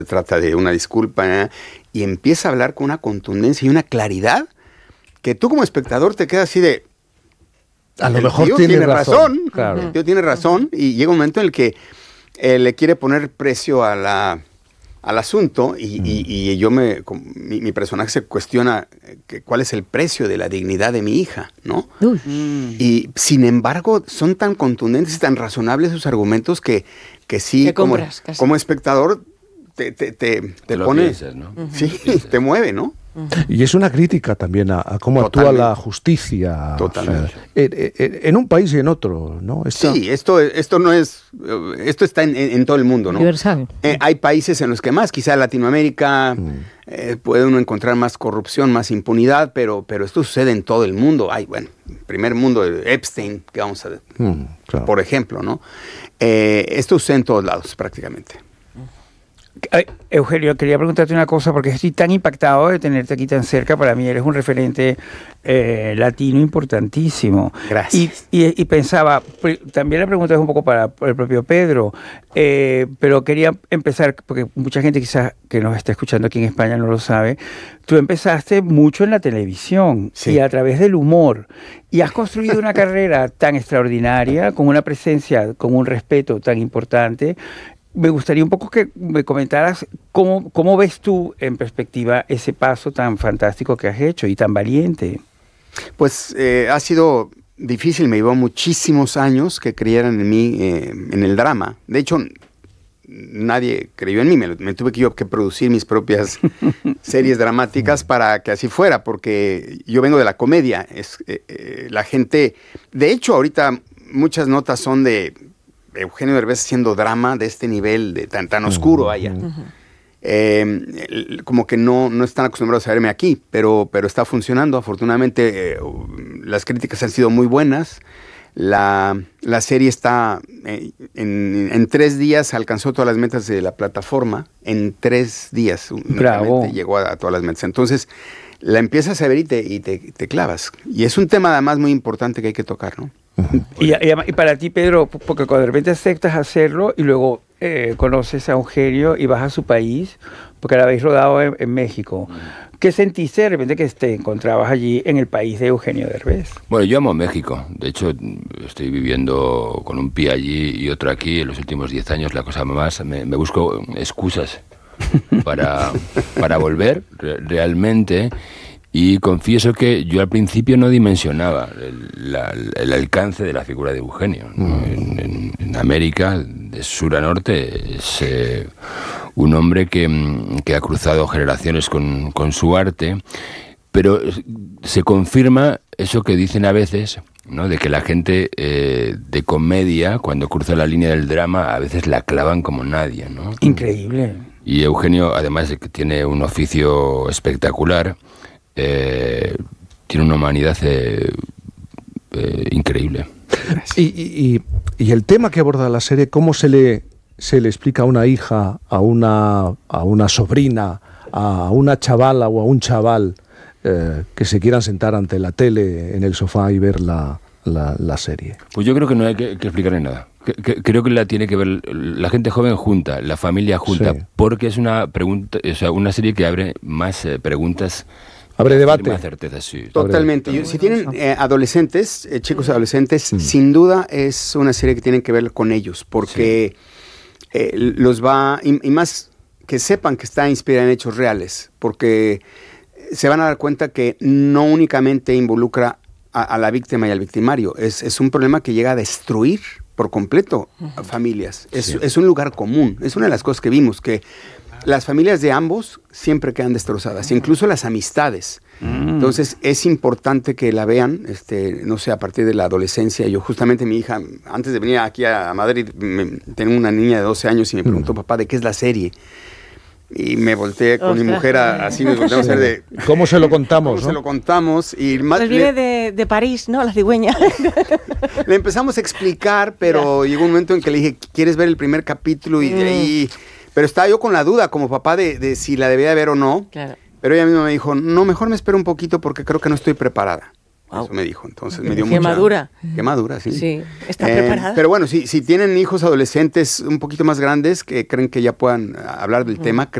Se trata de una disculpa, y empieza a hablar con una contundencia y una claridad que tú como espectador te quedas así de... A lo mejor tío tiene razón. Claro. El tío tiene razón, y llega un momento en el que le quiere poner precio al asunto, y mi personaje se cuestiona cuál es el precio de la dignidad de mi hija, ¿no? Y sin embargo son tan contundentes y tan razonables sus argumentos que sí, como espectador te pone, piensas, ¿no? Sí, te mueve, ¿no? Y es una crítica también a cómo actúa la justicia. Totalmente. En un país y en otro, ¿no? Sí, esto está en todo el mundo, ¿no? Universal. Hay países en los que más, quizá Latinoamérica, puede uno encontrar más corrupción, más impunidad, pero esto sucede en todo el mundo. Primer mundo de Epstein, que vamos a ver, claro, por ejemplo, ¿no? Esto sucede en todos lados, prácticamente. Eugenio, quería preguntarte una cosa, porque estoy tan impactado de tenerte aquí tan cerca. Para mí eres un referente latino importantísimo. Gracias. Y pensaba, también la pregunta es un poco para el propio Pedro, pero quería empezar, porque mucha gente quizás que nos está escuchando aquí en España no lo sabe. Tú empezaste mucho en la televisión, sí, y a través del humor, y has construido una carrera tan extraordinaria, con una presencia, con un respeto tan importante. Me gustaría un poco que me comentaras cómo ves tú en perspectiva ese paso tan fantástico que has hecho y tan valiente. Pues ha sido difícil, me llevó muchísimos años que creyeran en mí, en el drama. De hecho, nadie creyó en mí, me tuve que producir mis propias series dramáticas para que así fuera, porque yo vengo de la comedia. La gente, de hecho, ahorita muchas notas son de Eugenio Derbez haciendo drama de este nivel, de tan oscuro allá. Como que no están acostumbrados a verme aquí, pero está funcionando. Afortunadamente, las críticas han sido muy buenas. La serie está en 3 días, alcanzó todas las metas de la plataforma. En 3 días llegó a todas las metas. Entonces, la empiezas a ver y te clavas. Y es un tema además muy importante que hay que tocar, ¿no? Y para ti, Pedro, porque cuando de repente aceptas hacerlo y luego conoces a Eugenio y vas a su país, porque la habéis rodado en México, ¿qué sentiste de repente que te encontrabas allí en el país de Eugenio Derbez? Bueno, yo amo México. De hecho, estoy viviendo con un pie allí y otro aquí. En los últimos 10 años, la cosa más, me busco excusas para volver realmente. Y confieso que yo al principio no dimensionaba el alcance de la figura de Eugenio, ¿no? En América, de sur a norte, es un hombre que ha cruzado generaciones con su arte, pero se confirma eso que dicen a veces, ¿no? De que la gente de comedia, cuando cruza la línea del drama, a veces la clavan como nadie, ¿no? Increíble. Y Eugenio, además de que tiene un oficio espectacular, tiene una humanidad increíble. Y el tema que aborda la serie, ¿cómo se le explica a una hija, a una sobrina, a una chavala o a un chaval que se quieran sentar ante la tele en el sofá y ver la serie? Pues yo creo que no hay que explicarle nada. Creo que la tiene que ver la gente joven junta, la familia junta, sí, porque es una serie que abre más preguntas. Abre debate. Certeza, sí. Totalmente. Si tienen adolescentes, chicos adolescentes, sin duda es una serie que tienen que ver con ellos, porque los va, y más que sepan que está inspirada en hechos reales, porque se van a dar cuenta que no únicamente involucra a la víctima y al victimario, es un problema que llega a destruir por completo a familias. Es un lugar común, es una de las cosas que vimos, que las familias de ambos siempre quedan destrozadas, incluso las amistades. Entonces es importante que la vean, no sé, a partir de la adolescencia. Yo justamente, mi hija, antes de venir aquí a Madrid, tengo una niña de 12 años y me preguntó, papá, ¿de qué es la serie? Y me volteé con mi mujer, así nos volteamos a hacer de... ¿Cómo se lo contamos? ¿Cómo se lo contamos? Y más, pues viene de París, ¿no? La cigüeña. Le empezamos a explicar, pero llegó un momento en que le dije, ¿quieres ver el primer capítulo? Y de ahí... Pero estaba yo con la duda como papá de si la debía ver o no. Claro. Pero ella misma me dijo, no, mejor me espero un poquito porque creo que no estoy preparada. Wow. Eso me dijo. Entonces me dio Qué mucha... madura. Qué madura, sí. Sí, está preparada. Pero bueno, si tienen hijos adolescentes un poquito más grandes que creen que ya puedan hablar del tema,